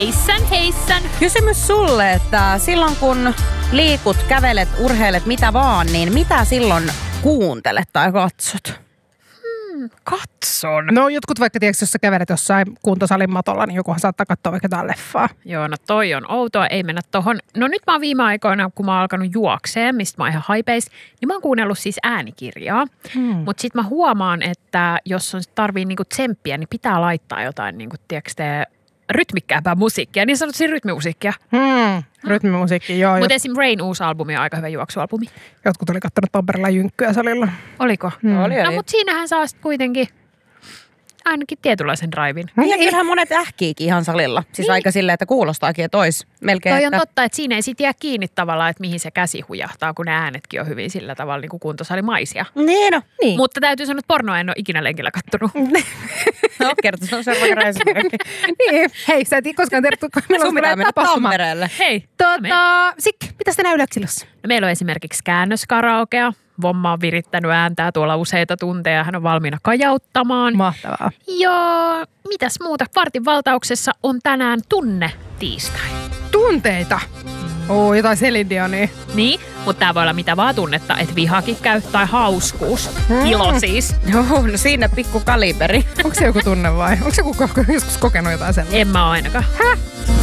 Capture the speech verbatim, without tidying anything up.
Heissan, heissan. Kysymys sulle, että silloin kun liikut, kävelet, urheilet, mitä vaan, niin mitä silloin kuuntelet tai katsot? Hmm, katson. No jotkut vaikka tiedätkö, jos sä kävelet jossain kuntosalin matolla, niin jokuhan saattaa katsoa vaikka jotain leffaa. Joo, no toi on outoa, ei mennä tohon. No nyt mä oon viime aikoina, kun mä oon alkanut juokseen, mistä mä oon ihan haipeis, niin mä oon kuunnellut siis äänikirjaa. Hmm. Mutta sit mä huomaan, että jos on tarvii niinku tsemppiä, niin pitää laittaa jotain, niinku, tiedätkö te, rytmikkäämpää musiikkia, niin sanotusti rytmimusiikkia. Hmm. Rytmimusiikki, joo. Mutta esim. Rain uusi albumi on aika hyvä juoksualbumi. Jotkut oli kattonut Tampereella Jynkkyä salilla. Oliko? Hmm. Oli, oli. No mutta siinähän saa sitten kuitenkin ainakin tietynlaisen draivin. Ja kyllähän monet ähkiikin ihan salilla. Siis niin. Aika silleen, että kuulostaakin, että olisi melkein. Toi että... on totta, että siinä ei sit jää kiinni tavallaan, että mihin se käsi hujahtaa, kun ne äänetkin on hyvin sillä tavalla niin kuin kuntosalimaisia. Niin no. Niin. Mutta täytyy sanoa, että pornoa en ole ikinä lenkillä kattonut. No kerta, se on seuraava esimerkki. Niin, hei, sä et koskaan tiedä, kun meillä Sun pitää mennä Tampereelle. Hei. Tota, Sik, mitä sitten näy Yksilössä? No, meillä on esimerkiksi käännöskaraokea. Vomma on virittänyt ääntää tuolla useita tunteja. Hän on valmiina kajauttamaan. Mahtavaa. Joo, mitäs muuta? Vartin valtauksessa on tänään tunne tiistai. Tunteita? Oo, jotain Celine Dionia. Niin, mutta tää voi olla mitä vaan tunnetta, että vihakin käy tai hauskuus. Hmm. Ilo siis. Joo, no siinä pikku kaliberi. Onko se joku tunne vai? Onko se joku joskus kokenut jotain sellaista? En mä ainakaan. Häh?